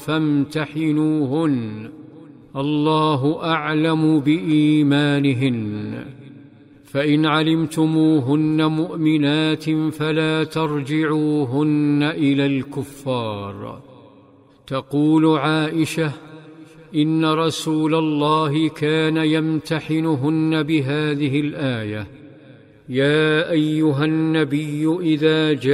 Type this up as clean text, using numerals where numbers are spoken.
فامتحنوهن، الله أعلم بإيمانهن. فإن علمتموهن مؤمنات فلا ترجعوهن إلى الكفار. تقول عائشة: إن رسول الله كان يمتحنهن بهذه الآية: يا أيها النبي إذا جاء